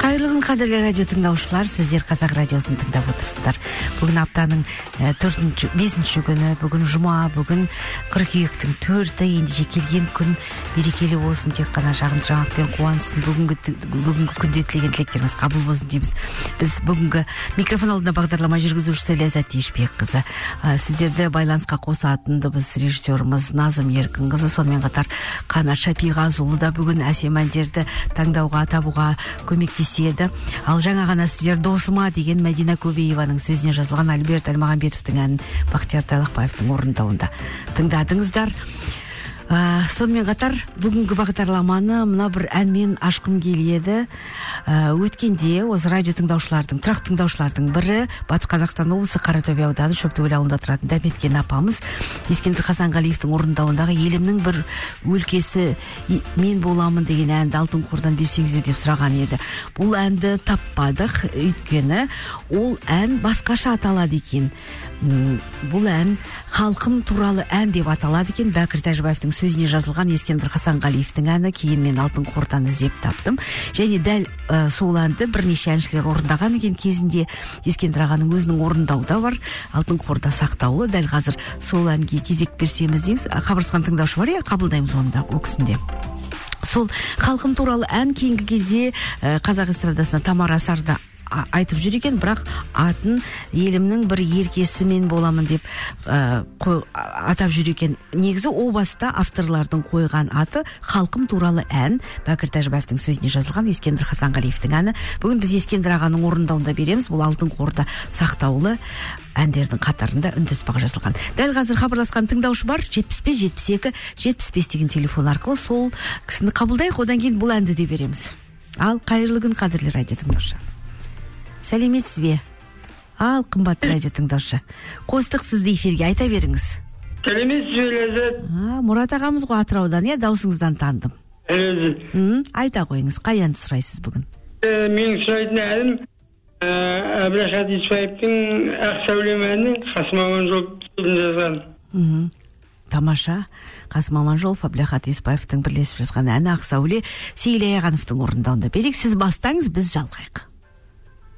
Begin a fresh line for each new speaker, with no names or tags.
Қайырлы күн қадірлі радио тыңдаушылар, сіздер Қазақ радиосын тыңдап отырсыздар. Бүгін аптаның 5-ші күні, бүгін жұма, бүгін қыркүйектің 4-і, ендеше келген күн берекелі болсын, тек қана жағымды жаңалықпен қуансын. Бүгінгі күнде тілеген тілектеріңіз қабыл болсын дейміз. Біз бүгінгі микрофон алдында бағдарлама жүргізушісі Ләззат Ешбекқызы, сіздерді байланысқа қосатын дыбыс режиссеріміз Назым Еркінқызы, сонымен қатар Қанат Шапиғазұлы да бүгін әсем әндерді таңдауға, табуға көмектеседі. Ал жаңа ғана сіздер досыма деген Мәдина Көбееваның сөзіне жазылған Альберт Әлмағанбетовтың әнін Бақтияр Тайлақбаевтың орындауында тыңдадыңыздар. Сонымен қатар бүгінгі бағдарламаны мына бір әнмен ашқым келеді. Өткенде осы радио тыңдаушылардың, тұрақ тыңдаушылардың бірі Батыс Қазақстан облысы Қаратөбе ауданы Шөптікөл ауылында тұратын Дәметкен апамыз Ескендір Хасанғалиевтің орындауындағы елімнің бір өлкесі мен боламын деген әнді алтын қордан берсеңіздер деп сұраған еді. Бұл әнді таппадық, өйткені ол ән басқаша аталады екен. Бұл ән халқым туралы ән деп аталады екен. Бәкір Тәжібаевтың сөзіне жазылған Ескендір Хасанғалиевтің әні, кейін мен алтын қордан іздеп таптым. Және дәл сол әнді бірнеше әншілер орындаған екен. Кезінде Ескендір ағаның өзінің орындауы да бар, алтын қорда сақтаулы. Дәл қазір сол әнге кезек берсеміз дейміз. Хабарсқан тыңдаушы бар, қабылдаймыз онда ол кісінде. Сол халқым туралы ән кейінгі кезде қазақ эстрадасына Тамара Асарда айтып жүр екен, бірақ атын елімнің бір еркесі мен боламын деп атап жүр екен. Негізі о баста авторлардың қойған аты халқым туралы ән, Бәкір Тәжібаевтың сөзіне жазылған Ескендір Хасанғалиевтің әні. Бүгін біз Ескендір ағаның орындауында береміз. Бұл алтын қорда сақтаулы әндердің қатарында үнтаспаға жазылған. Дәл қазір хабарласқан тыңдаушы бар, 75-72-75 деген телефон арқылы сол кісіні қабылдайық, одан кейін бұл әнді де береміз. Ал қайырлы күн қадірлі радио тыңдаушы. Сәлеметсіз бе? Ал қымбатты радио тыңдаушы. Қостық сізді эфирге, айта беріңіз.
Сәлеметсіз бе, Ләззат?
Мұрат ағамыз ғой Атыраудан, даусыңыздан таныдым. Айта қойыңыз, қай әнді сұрайсыз бүгін?
Менің сұрайтын әнім Әбіләхат Еспаевтың Ақ сәулем әні, Қасым Аманжолов жазған.
Тамаша. Қасым Аманжолов, Әбіләхат Еспаевтың бірлесіп жазған әні Ақ сәуле, Сейілай Ағановтың орындауында берейік. Сіз бастаңыз, біз жалғайық.